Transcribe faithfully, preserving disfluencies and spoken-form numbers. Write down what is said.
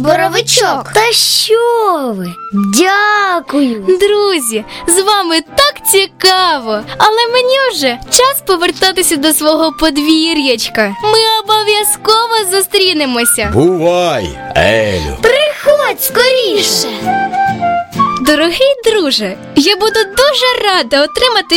боровичок. Та що ви? Дякую. Друзі, з вами так цікаво, але мені вже час повертатися до свого подвір'ячка. Ми обов'язково зустрінемося. Бувай, Елю. Приходь скоріше. Дорогий друже, я буду дуже рада отримати